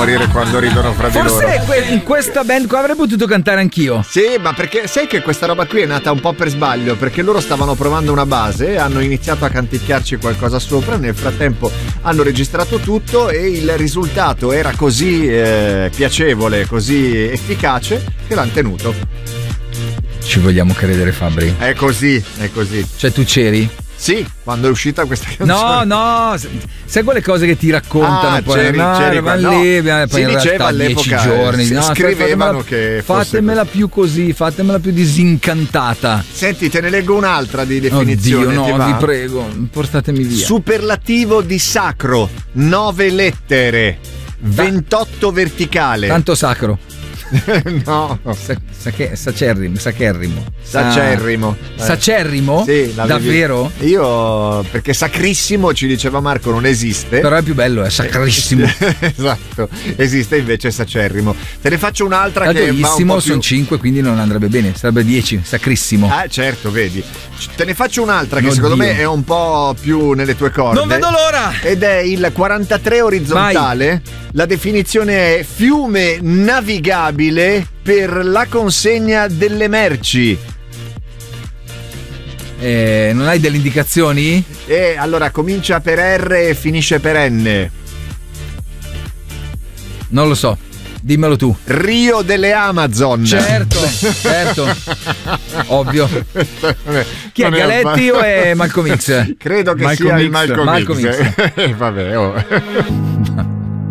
morire quando ridono fra di loro. Forse in questa band qua avrei potuto cantare anch'io. Sì, ma perché sai che questa roba qui è nata un po' per sbaglio, perché loro stavano provando una base, hanno iniziato a canticchiarci qualcosa sopra, nel frattempo hanno registrato tutto e il risultato era così piacevole, così efficace che l'hanno tenuto. Ci vogliamo credere, Fabri? È così, è così. Cioè tu c'eri? Sì, quando è uscita questa canzone. No, sai quelle cose che ti raccontano poi? C'eri Lì, poi in realtà 10 giorni. Scrivevano che fatemela più così, fatemela più disincantata. Senti, te ne leggo un'altra di definizione. Oddio, no, vi prego, portatemi via. Superlativo di sacro, 9 lettere, 28 verticale. Tanto sacro. No, sacerrimo. Sacerrimo? Sì, davvero? Io, perché sacrissimo ci diceva Marco non esiste. Però è più bello, è sacrissimo. Esatto, esiste invece sacerrimo. Te ne faccio un'altra che va un po' più... sono 5, quindi non andrebbe bene, sarebbe 10, sacrissimo. Ah, certo, vedi. Te ne faccio un'altra che secondo me è un po' più nelle tue corde. Non vedo l'ora! Ed è il 43 orizzontale. Vai. La definizione è fiume navigabile per la consegna delle merci. Non hai delle indicazioni? Allora comincia per R e finisce per N. Non lo so. Dimmelo tu. Rio delle Amazon. Certo. Ovvio. Chi è, Galetti o è Malcolm X? Credo che sia il Malcolm X. Vabbè,